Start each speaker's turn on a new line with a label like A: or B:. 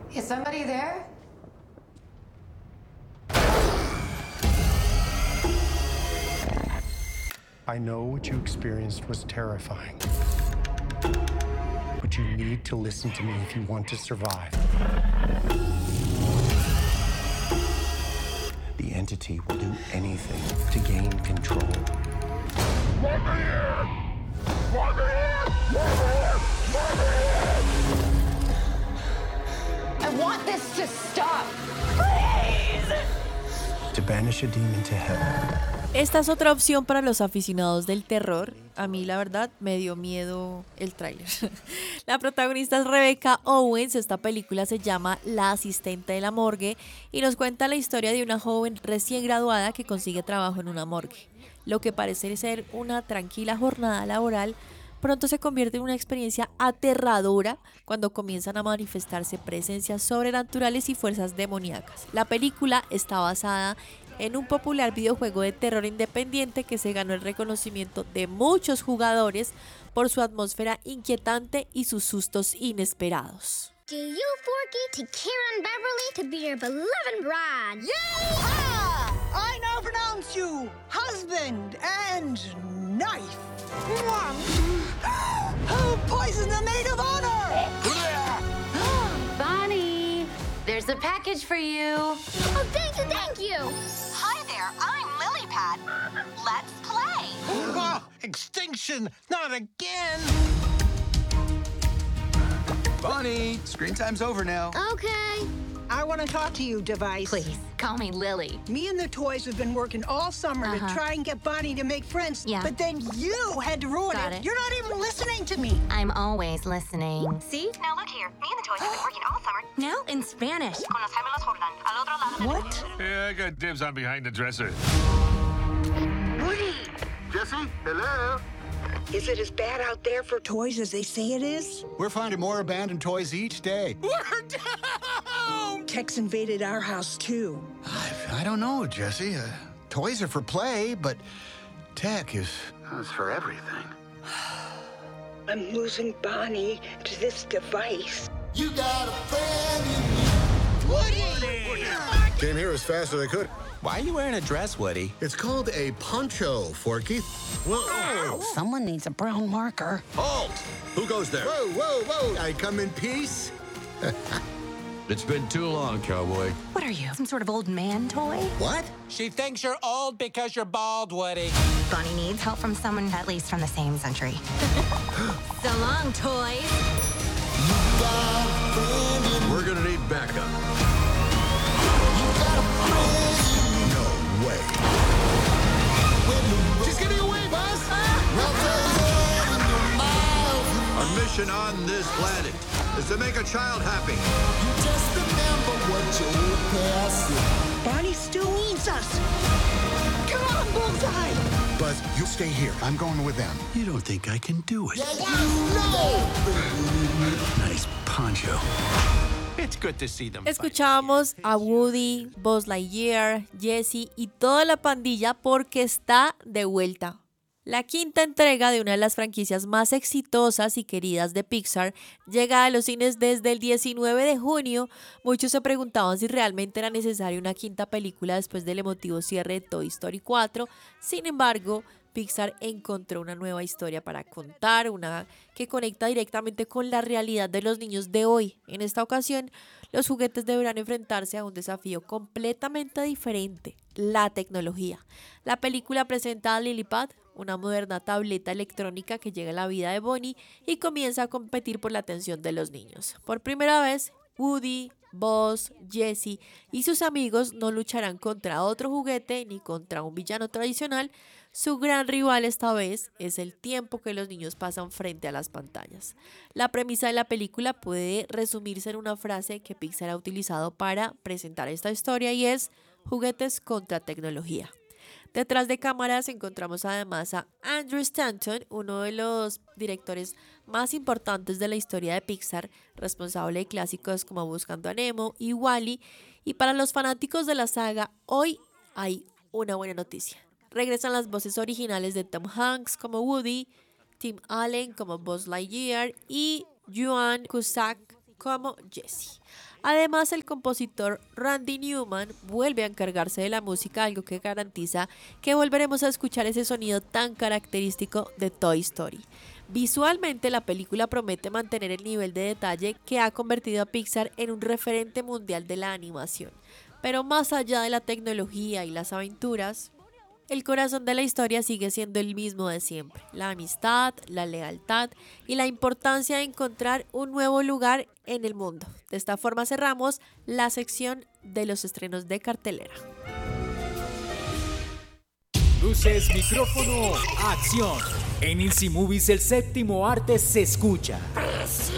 A: Is somebody there?
B: I know what you experienced was terrifying. But you need to listen to me if you want to survive. The entity will do anything to gain control.
A: I want this to stop. Please!
B: To banish a demon to heaven.
C: Esta es otra opción para los aficionados del terror. A mí, la verdad, me dio miedo el tráiler. La protagonista es Rebecca Owens. Esta película se llama La asistente de la morgue y nos cuenta la historia de una joven recién graduada que consigue trabajo en una morgue. Lo que parece ser una tranquila jornada laboral pronto se convierte en una experiencia aterradora cuando comienzan a manifestarse presencias sobrenaturales y fuerzas demoníacas. La película está basada en un popular videojuego de terror independiente que se ganó el reconocimiento de muchos jugadores por su atmósfera inquietante y sus sustos inesperados.
D: Do you, Forky, take Karen Beverly to be your beloved bride?
E: Yeehaw! I now pronounce you husband and knife. Who poisoned the maid of honor?
A: Bonnie, there's a package for you.
D: Oh, thank you, thank you.
F: Hi there, I'm Lilypad. Let's play.
G: Oh, extinction! Not again!
H: Bonnie, screen time's over now.
D: Okay.
E: I want to talk to you, Device.
A: Please, call me Lily.
E: Me and the toys have been working all summer to try and get Bonnie to make friends.
A: Yeah.
E: But then you had to ruin
A: Got
E: it.
A: it.
E: You're not even listening to me.
A: I'm always listening. See?
F: Now look here, me and the toys have been working all summer.
A: Now in Spanish.
F: Con los gemelos Jordan, al otro lado.
E: What?
G: Yeah, I got dibs on behind the dresser.
I: Jesse, hello?
E: Is it as bad out there for toys as they say it is?
I: We're finding more abandoned toys each day.
G: We're down!
E: Tex invaded our house, too.
I: I don't know, Jesse. Toys are for play, but tech is for everything.
E: I'm losing Bonnie to this device.
I: You got a friend in
G: Woody!
I: Came here as fast as I could.
H: Why are you wearing a dress, Woody?
I: It's called a poncho, Forky. Whoa!
E: Someone needs a brown marker.
I: Halt! Who goes there? Whoa, whoa, whoa! I come in peace.
H: It's been too long, cowboy.
A: What are you, some sort of old man toy?
I: What?
H: She thinks you're old because you're bald, Woody.
A: Bonnie needs help from someone at least from the same century. So long, toys.
I: We're gonna need backup. No way. She's getting away, Buzz! Our mission on this planet is to make a child happy.
E: Bonnie still needs us. Come on, Bullseye!
I: Buzz, you stay here. I'm going with them. You don't think I can do it? Nice poncho.
H: It's good to see them.
C: Escuchábamos a Woody, Buzz Lightyear, Jessie y toda la pandilla porque está de vuelta. La quinta entrega de una de las franquicias más exitosas y queridas de Pixar llega a los cines desde el 19 de junio. Muchos se preguntaban si realmente era necesaria una quinta película después del emotivo cierre de Toy Story 4. Sin embargo, Pixar encontró una nueva historia para contar, una que conecta directamente con la realidad de los niños de hoy. En esta ocasión, los juguetes deberán enfrentarse a un desafío completamente diferente, la tecnología. La película presenta a Lilypad, una moderna tableta electrónica que llega a la vida de Bonnie y comienza a competir por la atención de los niños. Por primera vez, Woody, Buzz, Jessie y sus amigos no lucharán contra otro juguete ni contra un villano tradicional. Su gran rival esta vez es el tiempo que los niños pasan frente a las pantallas. La premisa de la película puede resumirse en una frase que Pixar ha utilizado para presentar esta historia y es juguetes contra tecnología. Detrás de cámaras encontramos además a Andrew Stanton, uno de los directores más importantes de la historia de Pixar, responsable de clásicos como Buscando a Nemo y Wall-E. Y para los fanáticos de la saga, hoy hay una buena noticia. Regresan las voces originales de Tom Hanks como Woody, Tim Allen como Buzz Lightyear y Joan Cusack como Jessie. Además, el compositor Randy Newman vuelve a encargarse de la música, algo que garantiza que volveremos a escuchar ese sonido tan característico de Toy Story. Visualmente, la película promete mantener el nivel de detalle que ha convertido a Pixar en un referente mundial de la animación. Pero más allá de la tecnología y las aventuras, el corazón de la historia sigue siendo el mismo de siempre: la amistad, la lealtad y la importancia de encontrar un nuevo lugar en el mundo. De esta forma cerramos la sección de los estrenos de cartelera.
J: Luces, micrófono, acción. En Easy Movies el séptimo arte se escucha.